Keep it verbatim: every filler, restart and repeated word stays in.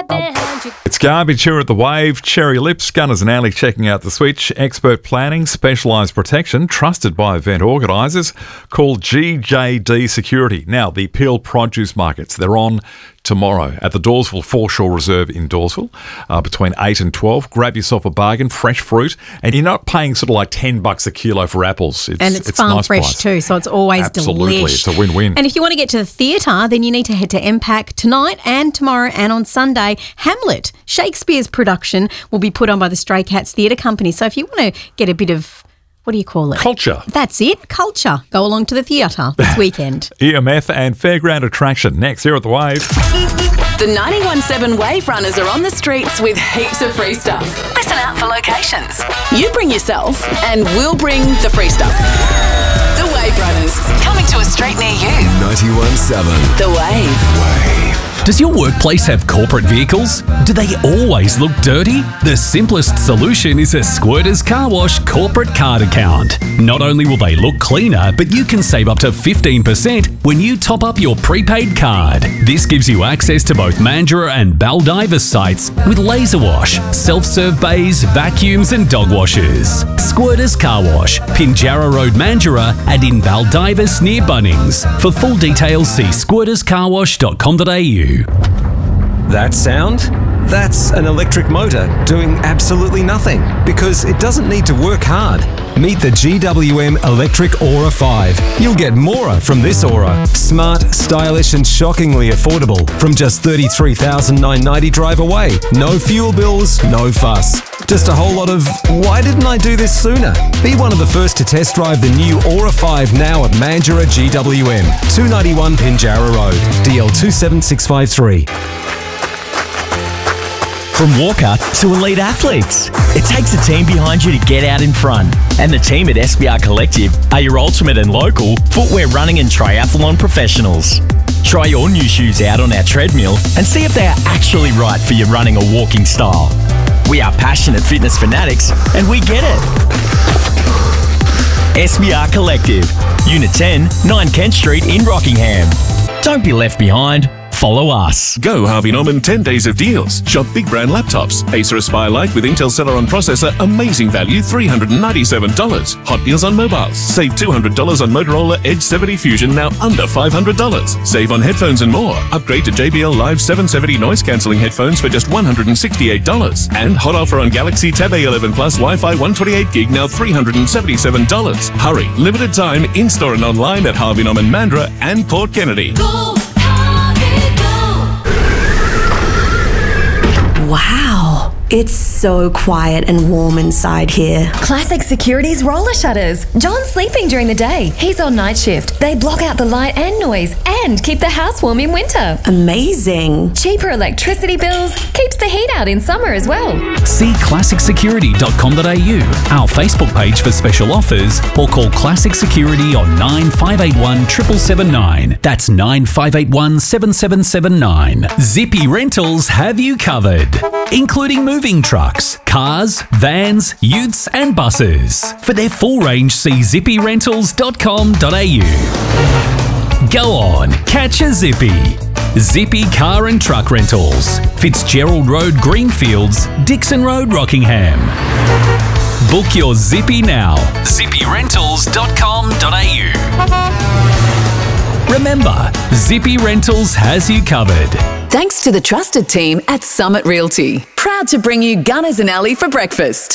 behind you. It's Garbage here at The Wave. Cherry Lips, Gunners and Alley checking out the switch. Expert planning, specialised protection, trusted by event organisers, called G J D Security. Now, the Peel Produce Markets, they're on tomorrow at the Dawesville Foreshore Reserve in Dawesville uh, between eight and twelve. Grab yourself a bargain, fresh fruit, and you're not paying sort of like ten bucks a kilo for apples. It's, and it's, it's farm nice fresh price. too, so it's always Absolutely, delish. it's a win-win. And if you want to get to the theatre, then you need to head to M PAC tonight and tomorrow and on Sunday. Hamlet, Shakespeare's production, will be put on by the Stray Cats Theatre Company. So if you want to get a bit of, what do you call it? Culture. That's it, culture. Go along to the theatre this weekend. E M F and Fairground Attraction next here at The Wave. The ninety-one point seven Wave Runners are on the streets with heaps of free stuff. Listen out for locations. You bring yourself and we'll bring the free stuff. The Wave Runners, coming to a street near you. ninety-one point seven. The Wave. Wave. Does your workplace have corporate vehicles? Do they always look dirty? The simplest solution is a Squirters Car Wash corporate card account. Not only will they look cleaner, but you can save up to fifteen percent when you top up your prepaid card. This gives you access to both Mandurah and Baldivis sites with laser wash, self-serve bays, vacuums and dog washers. Squirters Car Wash, Pinjarra Road, Mandurah and in Baldivis near Bunnings. For full details, see squirters car wash dot com dot a u. That sound? That's an electric motor doing absolutely nothing because it doesn't need to work hard. Meet the G W M Electric Aura five. You'll get more from this Aura. Smart, stylish and shockingly affordable from just thirty-three thousand nine hundred ninety dollars drive away. No fuel bills, no fuss. Just a whole lot of, why didn't I do this sooner? Be one of the first to test drive the new Aura five now at Mandurah G W M, two ninety-one Pinjarra Road, D L two seven six five three. From walker to elite athletes, it takes a team behind you to get out in front. And the team at S B R Collective are your ultimate and local footwear running and triathlon professionals. Try your new shoes out on our treadmill and see if they are actually right for your running or walking style. We are passionate fitness fanatics and we get it. S B R Collective, Unit ten, nine Kent Street in Rockingham. Don't be left behind. Follow us. Go Harvey Norman ten days of deals. Shop big brand laptops. Acer Aspire Lite with Intel Celeron processor, amazing value, three hundred ninety-seven dollars. Hot deals on mobiles. Save two hundred dollars on Motorola Edge seventy Fusion, now under five hundred dollars. Save on headphones and more. Upgrade to J B L Live seven seventy noise cancelling headphones for just one hundred sixty-eight dollars. And hot offer on Galaxy Tab A eleven Plus Wi-Fi one twenty-eight gig, now three hundred seventy-seven dollars. Hurry, limited time, in-store and online at Harvey Norman Mandurah and Port Kennedy. Go. Wow, it's so quiet and warm inside here. Classic Security's roller shutters. John's sleeping during the day. He's on night shift. They block out the light and noise and keep the house warm in winter. Amazing. Cheaper electricity bills, keeps the heat out in summer as well. See classic security dot com dot a u, our Facebook page for special offers, or call Classic Security on nine five eight one seven seven nine. That's nine five eight one seven seven seven nine. Zippy Rentals have you covered, including moving trucks, cars, vans, utes and buses. For their full range, see zippy rentals dot com dot a u. Go on, catch a Zippy. Zippy Car and Truck Rentals, Fitzgerald Road, Greenfields, Dixon Road, Rockingham. Book your Zippy now. zippy rentals dot com dot a u. Remember, Zippy Rentals has you covered. Thanks to the trusted team at Summit Realty. Proud to bring you Gunners and Alley for breakfast.